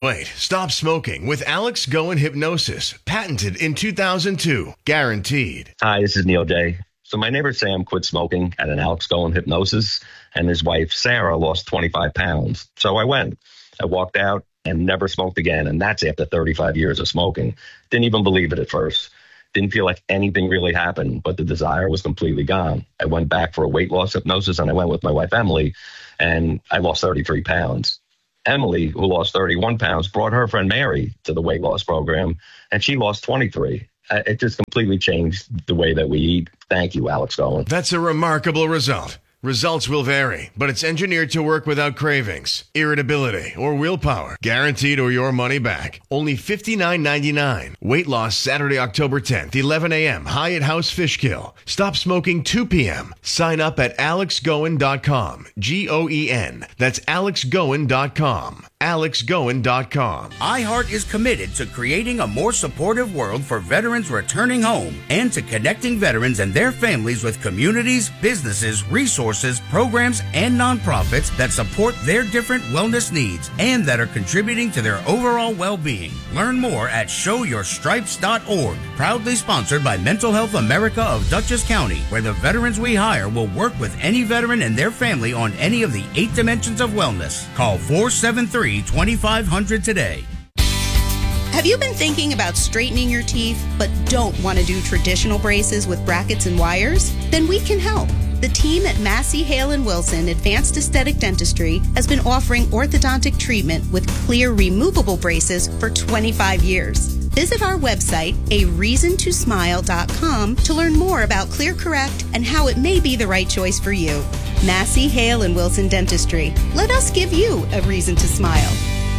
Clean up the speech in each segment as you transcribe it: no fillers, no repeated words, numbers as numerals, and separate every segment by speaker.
Speaker 1: Wait, stop smoking with Alex Goen Hypnosis. Patented in 2002. Guaranteed.
Speaker 2: Hi, this is Neil J. So my neighbor Sam quit smoking at an Alex Goen Hypnosis, and his wife Sarah lost 25 pounds. So I went. I walked out and never smoked again, and that's after 35 years of smoking. Didn't even believe it at first. Didn't feel like anything really happened, but the desire was completely gone. I went back for a weight loss hypnosis, and I went with my wife Emily, and I lost 33 pounds. Emily, who lost 31 pounds, brought her friend Mary to the weight loss program, and she lost 23. It just completely changed the way that we eat. Thank you, Alex Goen.
Speaker 1: That's a remarkable result. Results will vary, but it's engineered to work without cravings, irritability, or willpower. Guaranteed or your money back. Only $59.99. Weight loss Saturday, October 10th, 11 a.m. Hyatt House Fishkill. Stop smoking 2 p.m. Sign up at alexgoen.com. Goen. That's alexgoen.com. alexgoen.com.
Speaker 3: iHeart is committed to creating a more supportive world for veterans returning home and to connecting veterans and their families with communities, businesses, resources, programs, and nonprofits that support their different wellness needs and that are contributing to their overall well-being. Learn more at showyourstripes.org. Proudly sponsored by Mental Health America of Dutchess County, where the veterans we hire will work with any veteran and their family on any of the 8 dimensions of wellness. Call 473-2500 today.
Speaker 4: Have you been thinking about straightening your teeth but don't want to do traditional braces with brackets and wires? Then we can help. The team at Massey, Hale & Wilson Advanced Aesthetic Dentistry has been offering orthodontic treatment with clear removable braces for 25 years. Visit our website, areasontosmile.com, to learn more about ClearCorrect and how it may be the right choice for you. Massey, Hale & Wilson Dentistry. Let us give you a reason to smile.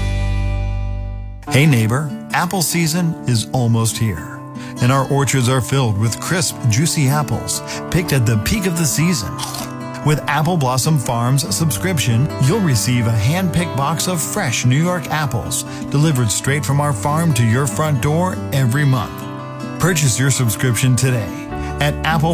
Speaker 5: Hey neighbor, apple season is almost here, and our orchards are filled with crisp, juicy apples picked at the peak of the season. With Apple Blossom Farms subscription, you'll receive a hand-picked box of fresh New York apples delivered straight from our farm to your front door every month. Purchase your subscription today at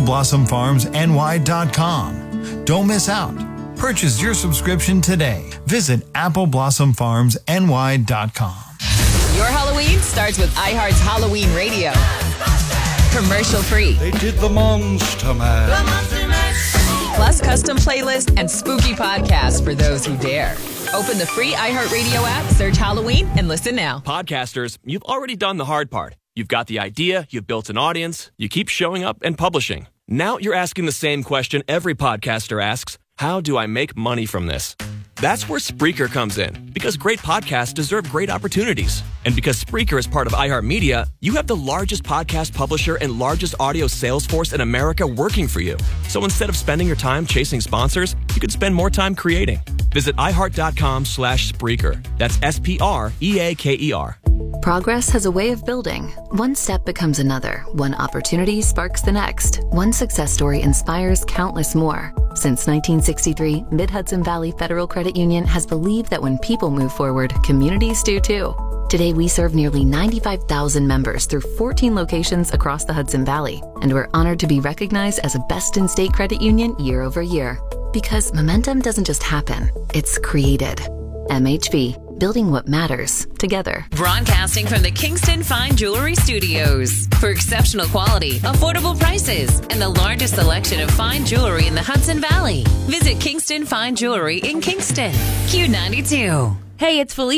Speaker 5: appleblossompharmsny.com. Don't miss out. Purchase your subscription today. Visit appleblossompharmsny.com.
Speaker 6: Your Halloween starts with iHeart's Halloween Radio. Commercial free.
Speaker 7: They did the Monster Mash.
Speaker 6: Plus custom playlists and spooky podcasts for those who dare. Open the free iHeartRadio app, search Halloween, and listen now.
Speaker 8: Podcasters, you've already done the hard part. You've got the idea, you've built an audience, you keep showing up and publishing. Now you're asking the same question every podcaster asks: how do I make money from this? That's where Spreaker comes in, because great podcasts deserve great opportunities. And because Spreaker is part of iHeartMedia, you have the largest podcast publisher and largest audio sales force in America working for you. So instead of spending your time chasing sponsors, you could spend more time creating. Visit iHeart.com/Spreaker. That's SPREAKER.
Speaker 9: Progress has a way of building. One step becomes another. One opportunity sparks the next. One success story inspires countless more. Since 1963, Mid-Hudson Valley Federal Credit Union has believed that when people move forward, communities do too. Today, we serve nearly 95,000 members through 14 locations across the Hudson Valley, and we're honored to be recognized as a best-in-state credit union year over year. Because momentum doesn't just happen, it's created. MHV, building what matters together.
Speaker 10: Broadcasting from the Kingston Fine Jewelry Studios. For exceptional quality, affordable prices, and the largest selection of fine jewelry in the Hudson Valley. Visit Kingston Fine Jewelry in Kingston. Q92.
Speaker 11: Hey, it's Felicia.